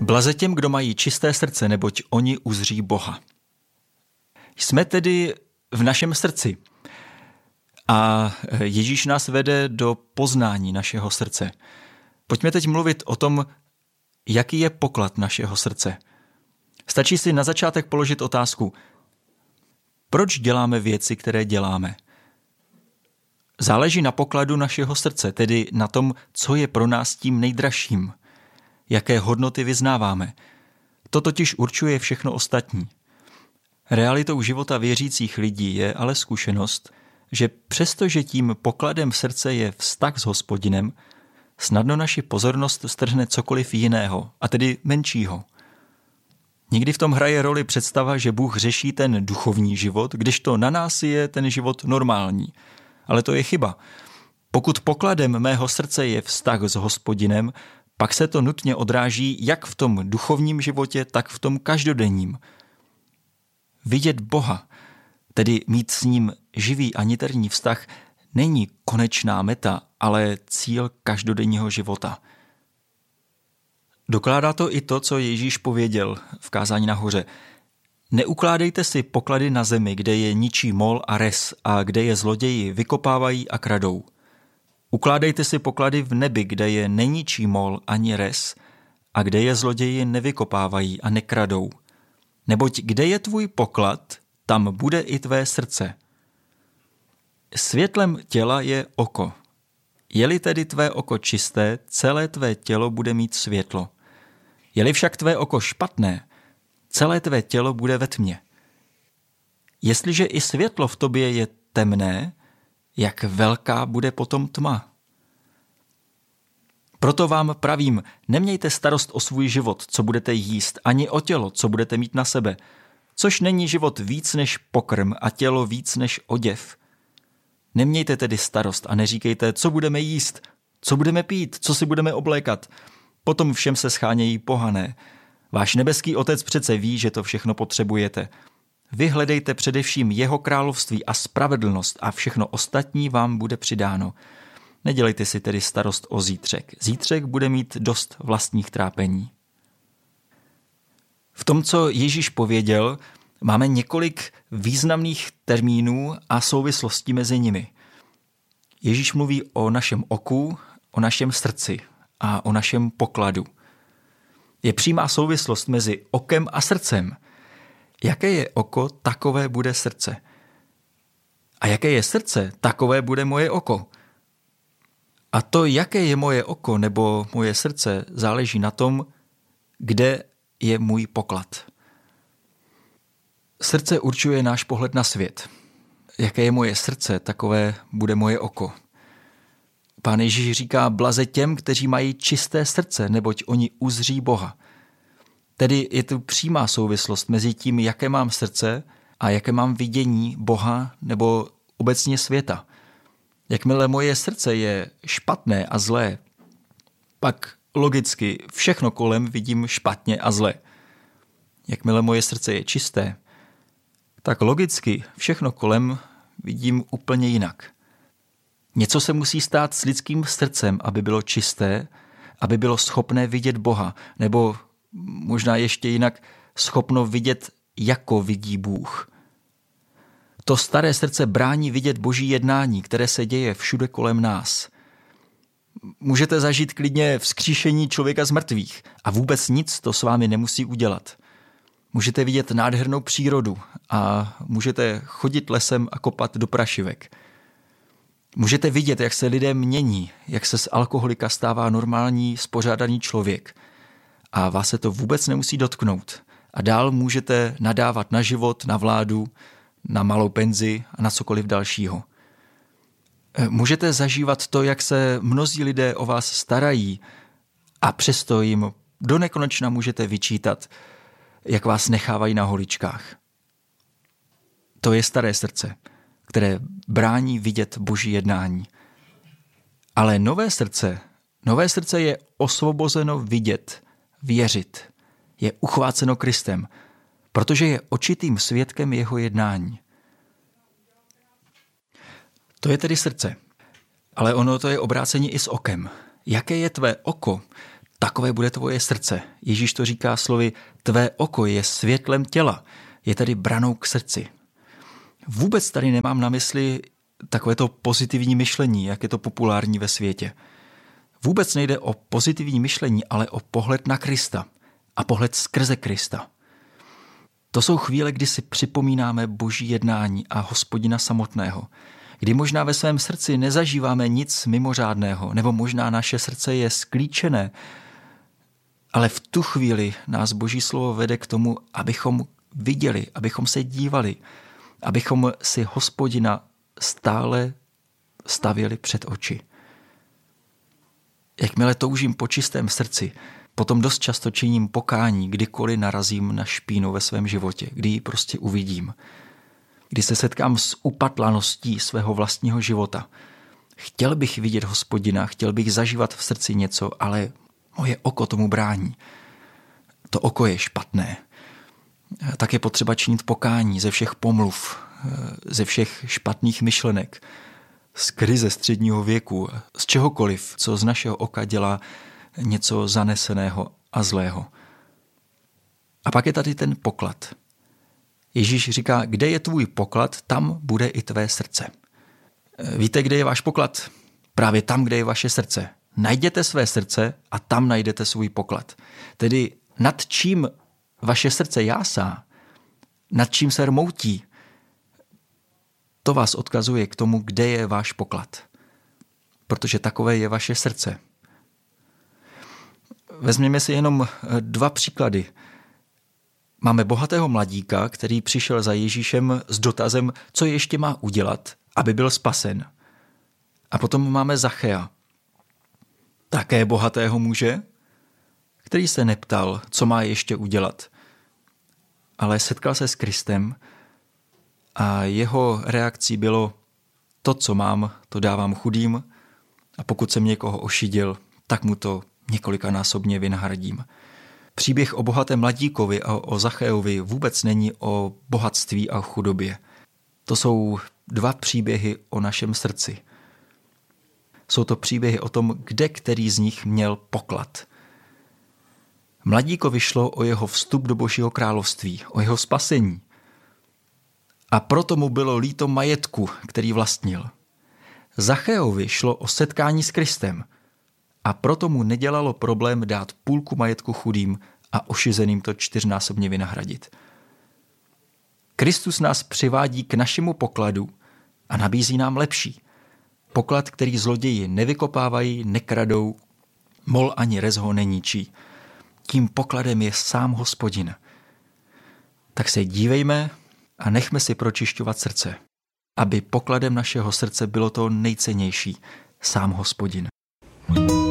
Blaze těm, kdo mají čisté srdce, neboť oni uzří Boha. Jsme tedy v našem srdci a Ježíš nás vede do poznání našeho srdce. Pojďme teď mluvit o tom, jaký je poklad našeho srdce. Stačí si na začátek položit otázku, proč děláme věci, které děláme? Záleží na pokladu našeho srdce, tedy na tom, co je pro nás tím nejdražším. Jaké hodnoty vyznáváme. To totiž určuje všechno ostatní. Realitou života věřících lidí je ale zkušenost, že přestože tím pokladem srdce je vztah s Hospodinem, snadno naši pozornost strhne cokoliv jiného, a tedy menšího. Někdy v tom hraje roli představa, že Bůh řeší ten duchovní život, kdežto na nás je ten život normální. Ale to je chyba. Pokud pokladem mého srdce je vztah s Hospodinem, pak se to nutně odráží jak v tom duchovním životě, tak v tom každodenním. Vidět Boha, tedy mít s ním živý a niterní vztah, není konečná meta, ale cíl každodenního života. Dokládá to i to, co Ježíš pověděl v kázání nahoře. Neukládejte si poklady na zemi, kde je ničí mol a res a kde je zloději vykopávají a kradou. Ukládejte si poklady v nebi, kde je neničí mol ani res a kde je zloději nevykopávají a nekradou. Neboť kde je tvůj poklad, tam bude i tvé srdce. Světlem těla je oko. Je-li tedy tvé oko čisté, celé tvé tělo bude mít světlo. Je-li však tvé oko špatné, celé tvé tělo bude ve tmě. Jestliže i světlo v tobě je temné, jak velká bude potom tma. Proto vám pravím, nemějte starost o svůj život, co budete jíst, ani o tělo, co budete mít na sebe, což není život víc než pokrm a tělo víc než oděv. Nemějte tedy starost a neříkejte, co budeme jíst, co budeme pít, co si budeme oblékat. Potom všem se schánějí pohané. Váš nebeský Otec přece ví, že to všechno potřebujete. Vy hledejte především jeho království a spravedlnost a všechno ostatní vám bude přidáno. Nedělejte si tedy starost o zítřek. Zítřek bude mít dost vlastních trápení. V tom, co Ježíš pověděl, máme několik významných termínů a souvislostí mezi nimi. Ježíš mluví o našem oku, o našem srdci a o našem pokladu. Je přímá souvislost mezi okem a srdcem. Jaké je oko, takové bude srdce. A jaké je srdce, takové bude moje oko. A to, jaké je moje oko nebo moje srdce, záleží na tom, kde je můj poklad. Srdce určuje náš pohled na svět. Jaké je moje srdce, takové bude moje oko. Pán Ježíš říká, blaze těm, kteří mají čisté srdce, neboť oni uzří Boha. Tedy je tu přímá souvislost mezi tím, jaké mám srdce a jaké mám vidění Boha nebo obecně světa. Jakmile moje srdce je špatné a zlé, pak logicky všechno kolem vidím špatně a zle. Jakmile moje srdce je čisté, tak logicky všechno kolem vidím úplně jinak. Něco se musí stát s lidským srdcem, aby bylo čisté, aby bylo schopné vidět Boha, nebo možná ještě jinak schopno vidět, jako vidí Bůh. To staré srdce brání vidět Boží jednání, které se děje všude kolem nás. Můžete zažít klidně vzkříšení člověka z mrtvých a vůbec nic to s vámi nemusí udělat. Můžete vidět nádhernou přírodu a můžete chodit lesem a kopat do prašivek. Můžete vidět, jak se lidé mění, jak se z alkoholika stává normální, spořádaný člověk. A vás se to vůbec nemusí dotknout. A dál můžete nadávat na život, na vládu, na malou penzi a na cokoliv dalšího. Můžete zažívat to, jak se mnozí lidé o vás starají a přesto jim do nekonečna můžete vyčítat, jak vás nechávají na holičkách. To je staré srdce, které brání vidět Boží jednání. Ale nové srdce je osvobozeno vidět, věřit, je uchváceno Kristem, protože je očitým svědkem jeho jednání. To je tedy srdce, ale ono to je obrácení i s okem. Jaké je tvé oko, takové bude tvoje srdce. Ježíš to říká slovy, tvé oko je světlem těla, je tedy branou k srdci. Vůbec tady nemám na mysli takovéto pozitivní myšlení, jak je to populární ve světě. Vůbec nejde o pozitivní myšlení, ale o pohled na Krista a pohled skrze Krista. To jsou chvíle, kdy si připomínáme Boží jednání a Hospodina samotného, kdy možná ve svém srdci nezažíváme nic mimořádného, nebo možná naše srdce je sklíčené, ale v tu chvíli nás Boží slovo vede k tomu, abychom viděli, abychom se dívali, abychom si Hospodina stále stavěli před oči. Jakmile toužím po čistém srdci, potom dost často činím pokání, kdykoliv narazím na špínu ve svém životě, kdy ji prostě uvidím. Kdy se setkám s upatlaností svého vlastního života. Chtěl bych vidět Hospodina, chtěl bych zažívat v srdci něco, ale moje oko tomu brání. To oko je špatné. Tak je potřeba činit pokání ze všech pomluv, ze všech špatných myšlenek, z krize středního věku, z čehokoliv, co z našeho oka dělá něco zaneseného a zlého. A pak je tady ten poklad. Ježíš říká, kde je tvůj poklad, tam bude i tvé srdce. Víte, kde je váš poklad? Právě tam, kde je vaše srdce. Najděte své srdce a tam najdete svůj poklad. Tedy nad čím vaše srdce jásá, nad čím se rmoutí, to vás odkazuje k tomu, kde je váš poklad. Protože takové je vaše srdce. Vezměme si jenom 2 příklady. Máme bohatého mladíka, který přišel za Ježíšem s dotazem, co ještě má udělat, aby byl spasen. A potom máme Zachea, také bohatého muže, který se neptal, co má ještě udělat, ale setkal se s Kristem a jeho reakcí bylo, to, co mám, to dávám chudým a pokud jsem někoho ošidil, tak mu to několikanásobně vynahradím. Příběh o bohatém mladíkovi a o Zacheovi vůbec není o bohatství a chudobě. To jsou 2 příběhy o našem srdci. Jsou to příběhy o tom, kde který z nich měl poklad. Mladíkovi šlo o jeho vstup do Božího království, o jeho spasení. A proto mu bylo líto majetku, který vlastnil. Zacheovi šlo o setkání s Kristem a proto mu nedělalo problém dát půlku majetku chudým a ošizeným to 4násobně vynahradit. Kristus nás přivádí k našemu pokladu a nabízí nám lepší. Poklad, který zloději nevykopávají, nekradou, mol ani rez ho neníčí. Tím pokladem je sám Hospodin. Tak se dívejme a nechme si pročišťovat srdce, aby pokladem našeho srdce bylo to nejcennější, sám Hospodin.